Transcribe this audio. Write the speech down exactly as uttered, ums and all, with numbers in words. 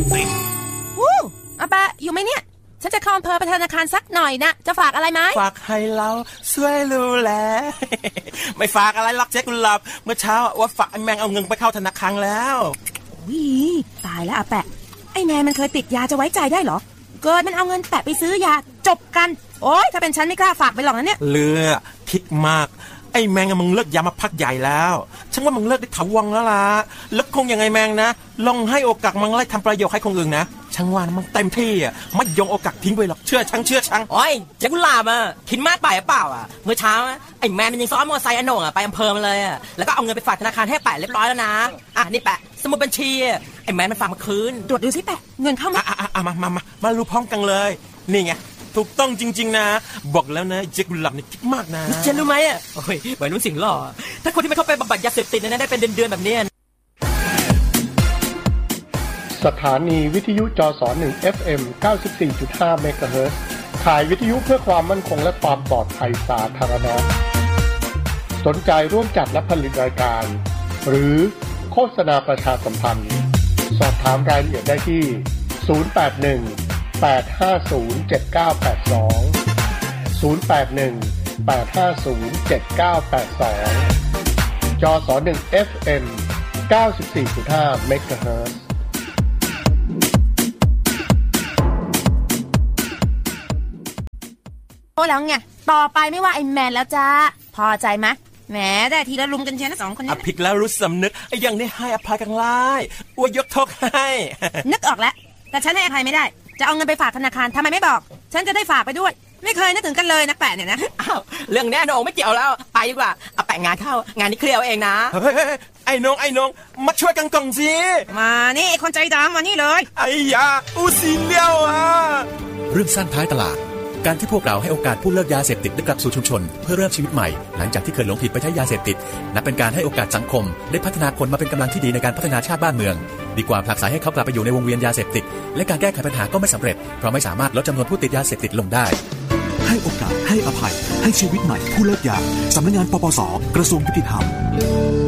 ติดวู้อาปะอยู่ไหมเนี่ยฉันจะเข้าอำเภอไปธนาคารสักหน่อยนะจะฝากอะไรไหมฝากให้เราช่วยดูแล ไม่ฝากอะไรหรอกเจ๊กุหลาบเมื่อเช้าว่าฝากไอ้แมงเอาเงินไปเข้าธนาคารแล้ววิตายแล้วอาแปะไอ้แมงมันเคยติดยาจะไว้ใจได้เหรอเกิดมันเอาเงินแปะไปซื้อยาจบกันโอ๊ยถ้าเป็นฉันไม่กล้าฝากไปหรอกนะเนี่ยเลือคิดมากไอ้แมงมึงเลิกยามาพักใหญ่แล้วฉันว่ามึงเลิกได้ถาวรแล้วล่ะแล้วคงยังไงแมงนะลองให้โอกาสมึงไล่ทำประโยชน์ให้คนอื่นนะช่างว่านะมึงเต็มที่อ่ะไม่ยงโอกาสทิ้งไปหรอกเชื่อช่างเชื่อช่างโอ้ยเจ๊กุหลาบอ่ะคิดมากไปหรือเปล่าอ่ะเมื่อเช้าไอ้แมนมันยังซ้อนมอเตอร์ไซค์อนงอ่ะไปอำเภอมาเลยอ่ะแล้วก็เอาเงินไปฝากธนาคารให้แปะเรียบร้อยแล้วนะอ่ะนี่แปะสมุดบัญชีไอ้แมนมันฝากมาคืนตรวจดูสิแปะเงินเข้ามาอ่ะอ่ะมามามามารู้พร้อมกันเลยนี่ไงถูกต้องจริงๆนะบอกแล้วนะเจ๊กุหลาบนี่คิดมากนะเจ๊รู้ไหมอ่ะโอ้ยวัยรุ่นสิงหล่อถ้าคนที่ไม่เข้าไปบำบัดยาเสพติดนั้นได้เป็นเดือนๆแบบนี้สถานีวิทยุจสหนึ่ง เอฟ เอ็ม เก้าสิบสี่จุดห้า เมกะเฮิรตซ์ถ่ายวิทยุเพื่อความมั่นคงและความปลอดภัยสาธารณะสนใจร่วมจัดและผลิตรายการหรือโฆษณาประชาสัมพันธ์สอบถามรายละเอียดได้ที่ศูนย์ แปด หนึ่ง แปด ห้า ศูนย์ เจ็ด เก้า แปด สอง ศูนย์ แปด หนึ่ง แปด ห้า ศูนย์ เจ็ด เก้า แปด สองจสหนึ่ง เอฟ เอ็ม เก้าสิบสี่จุดห้า เมกะเฮิรตซ์โอ้แล้วไงต่อไปไม่ว่าไอ้แมนแล้วจ้าพอใจไหมแหมได้ทีละลุมกันเชียวนะสองคนนี้ผิดแล้วรู้สำนึกไอ้ยังได้ให้อภัยกันไล่อวยยกโทษให้นึกออกแล้วแต่ฉันให้อภัยไม่ได้จะเอาเงินไปฝากธนาคารทำไมไม่บอกฉันจะได้ฝากไปด้วยไม่เคยนึกถึงกันเลยนะแปะเนี่ยนะอ้าวเรื่องแน่นอนไม่เกี่ยวแล้วไปดีกว่าเอาแปะงานเข้างานนี้เคลียร์เองนะเฮ้ยไอ้น้องไอ้น้องมาช่วยกันก่อนสิมานี่คนใจดำมานี่เลยไอ้ยาอูซีเลี้ยวอ่ะเรื่องสั้นท้ายตลาดการที่พวกเราให้โอกาสผู้เลิกยาเสพติดได้กลับสู่ชุมชนเพื่อเริ่มชีวิตใหม่หลังจากที่เคยหลงผิดไปใช้ยาเสพติดนับเป็นการให้โอกาสสังคมได้พัฒนาคนมาเป็นกำลังที่ดีในการพัฒนาชาติบ้านเมืองดีกว่าผลักไสให้เขากลับไปอยู่ในวงเวียนยาเสพติดและการแก้ไขปัญหาก็ไม่สำเร็จเพราะไม่สามารถลดจำนวนผู้ติดยาเสพติดลงได้ให้โอกาสให้อภัยให้ชีวิตใหม่ผู้เลิกยาสำนักงานปปสกระทรวงยุติธรรม